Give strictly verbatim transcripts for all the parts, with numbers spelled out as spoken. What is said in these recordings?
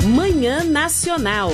Manhã Nacional.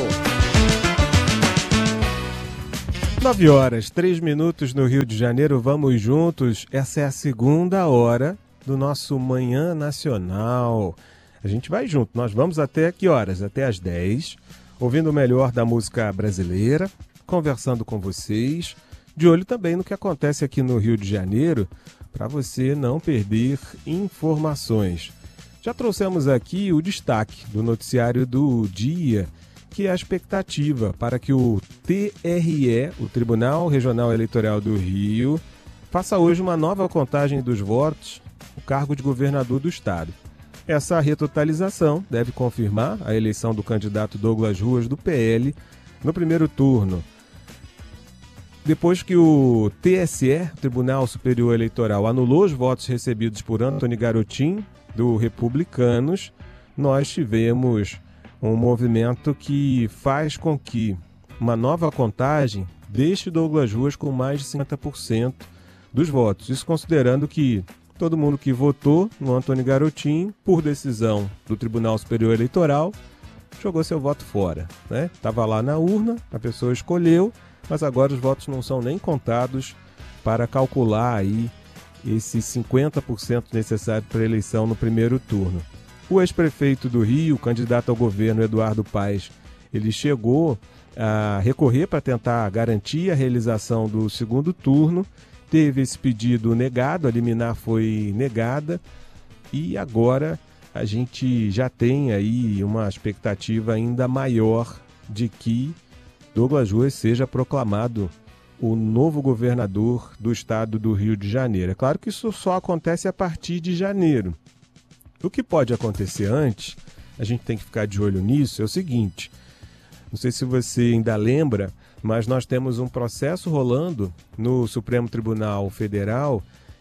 Nove horas, três minutos no Rio de Janeiro, vamos juntos. Essa é a segunda hora do nosso Manhã Nacional. A gente vai junto, nós vamos até que horas? Até às dez, ouvindo o melhor da música brasileira, conversando com vocês, de olho também no que acontece aqui no Rio de Janeiro, para você não perder informações. Já trouxemos aqui o destaque do noticiário do dia, que é a expectativa para que o T R E, o Tribunal Regional Eleitoral do Rio, faça hoje uma nova contagem dos votos no cargo de governador do estado. Essa retotalização deve confirmar a eleição do candidato Douglas Ruas, do P L, no primeiro turno. Depois que o T S E, Tribunal Superior Eleitoral, anulou os votos recebidos por Antony Garotin, do Republicanos, nós tivemos um movimento que faz com que uma nova contagem deixe Douglas Ruas com mais de cinquenta por cento dos votos. Isso considerando que todo mundo que votou no Antony Garotin, por decisão do Tribunal Superior Eleitoral, jogou seu voto fora, né? Estava lá na urna, a pessoa escolheu, mas agora os votos não são nem contados para calcular aí esses cinquenta por cento necessários para a eleição no primeiro turno. O ex-prefeito do Rio, candidato ao governo Eduardo Paes, ele chegou a recorrer para tentar garantir a realização do segundo turno, teve esse pedido negado, a liminar foi negada, e agora a gente já tem aí uma expectativa ainda maior de que Douglas Ruas seja proclamado o novo governador do estado do Rio de Janeiro. É claro que isso só acontece a partir de janeiro. O que pode acontecer antes, a gente tem que ficar de olho nisso, é o seguinte, não sei se você ainda lembra, mas nós temos um processo rolando no Supremo Tribunal Federal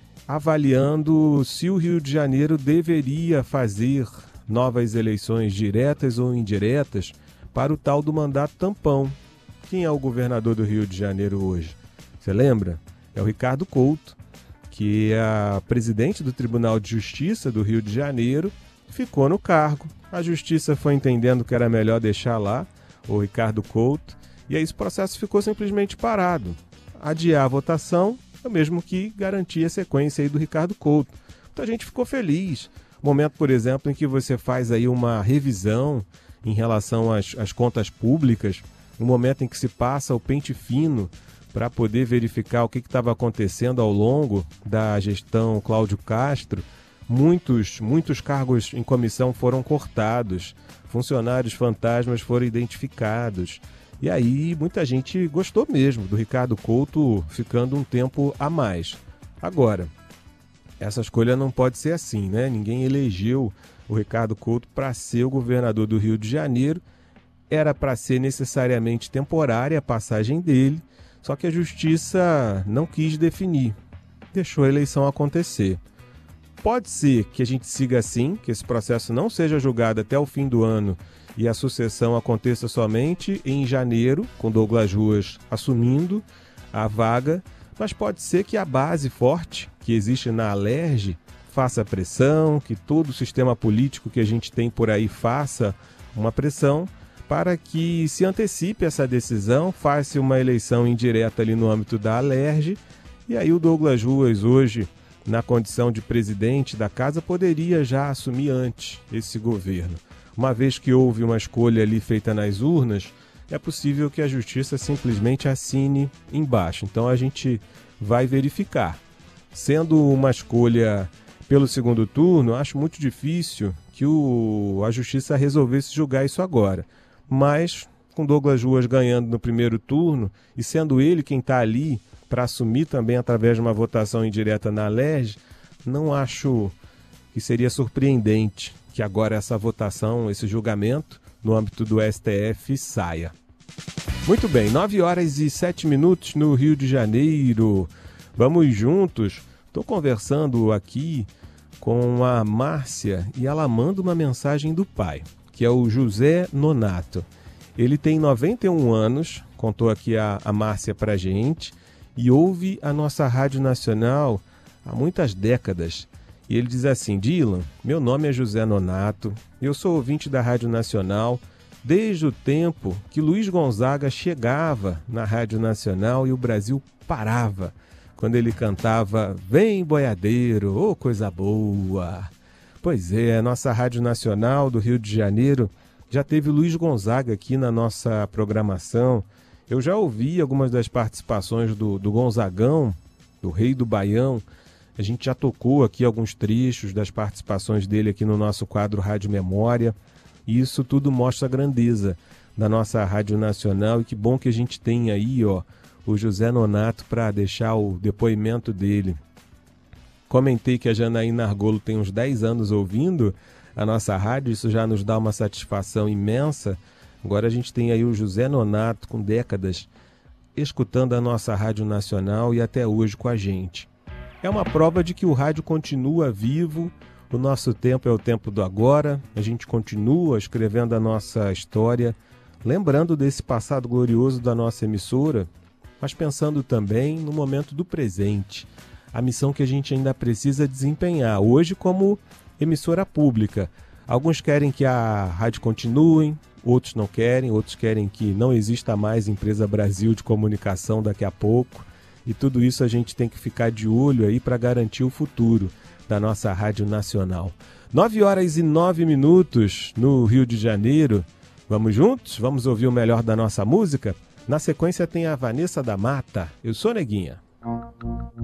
avaliando se o Rio de Janeiro deveria fazer novas eleições diretas ou indiretas para o tal do mandato tampão. Quem é o governador do Rio de Janeiro hoje? Você lembra? É o Ricardo Couto, que é a presidente do Tribunal de Justiça do Rio de Janeiro, ficou no cargo. A Justiça foi entendendo que era melhor deixar lá o Ricardo Couto, e aí esse processo ficou simplesmente parado. Adiar a votação é o mesmo que garantir a sequência aí do Ricardo Couto. Então a gente ficou feliz. Momento, por exemplo, em que você faz aí uma revisão em relação às, às contas públicas, um momento em que se passa o pente fino para poder verificar o que estava acontecendo ao longo da gestão Cláudio Castro. Muitos, muitos cargos em comissão foram cortados, funcionários fantasmas foram identificados. E aí muita gente gostou mesmo do Ricardo Couto ficando um tempo a mais. Agora, essa escolha não pode ser assim, né? Ninguém elegeu o Ricardo Couto para ser o governador do Rio de Janeiro. Era para ser necessariamente temporária a passagem dele, só que a Justiça não quis definir, deixou a eleição acontecer. Pode ser que a gente siga assim, que esse processo não seja julgado até o fim do ano e a sucessão aconteça somente em janeiro, com Douglas Ruas assumindo a vaga, mas pode ser que a base forte que existe na Alerj faça pressão, que todo o sistema político que a gente tem por aí faça uma pressão, para que se antecipe essa decisão, faça uma eleição indireta ali no âmbito da Alerj, e aí o Douglas Ruas hoje, na condição de presidente da casa, poderia já assumir antes esse governo. Uma vez que houve uma escolha ali feita nas urnas, é possível que a Justiça simplesmente assine embaixo. Então a gente vai verificar. Sendo uma escolha pelo segundo turno, acho muito difícil que o, a Justiça resolvesse julgar isso agora. Mas, com Douglas Ruas ganhando no primeiro turno, e sendo ele quem está ali para assumir também através de uma votação indireta na Alerj, não acho que seria surpreendente que agora essa votação, esse julgamento, no âmbito do S T F, saia. Muito bem, nove horas e sete minutos no Rio de Janeiro. Vamos juntos. Estou conversando aqui com a Márcia e ela manda uma mensagem do pai, que é o José Nonato. Ele tem noventa e um anos, contou aqui a, a Márcia pra gente, e ouve a nossa Rádio Nacional há muitas décadas. E ele diz assim: Dylan, meu nome é José Nonato, eu sou ouvinte da Rádio Nacional desde o tempo que Luiz Gonzaga chegava na Rádio Nacional e o Brasil parava quando ele cantava Vem Boiadeiro, ô coisa boa. Pois é, a nossa Rádio Nacional do Rio de Janeiro já teve Luiz Gonzaga aqui na nossa programação. Eu já ouvi algumas das participações do, do Gonzagão, do Rei do Baião. A gente já tocou aqui alguns trechos das participações dele aqui no nosso quadro Rádio Memória. E isso tudo mostra a grandeza da nossa Rádio Nacional. E que bom que a gente tem aí, ó, o José Nonato para deixar o depoimento dele. Comentei que a Janaína Argolo tem uns dez anos ouvindo a nossa rádio, isso já nos dá uma satisfação imensa. Agora a gente tem aí o José Nonato com décadas escutando a nossa Rádio Nacional e até hoje com a gente. É uma prova de que o rádio continua vivo, o nosso tempo é o tempo do agora, a gente continua escrevendo a nossa história, lembrando desse passado glorioso da nossa emissora, mas pensando também no momento do presente, a missão que a gente ainda precisa desempenhar, hoje como emissora pública. Alguns querem que a rádio continue, outros não querem, outros querem que não exista mais Empresa Brasil de Comunicação daqui a pouco. E tudo isso a gente tem que ficar de olho aí para garantir o futuro da nossa Rádio Nacional. nove horas e nove minutos no Rio de Janeiro. Vamos juntos? Vamos ouvir o melhor da nossa música? Na sequência tem a Vanessa da Mata. Eu sou Neguinha.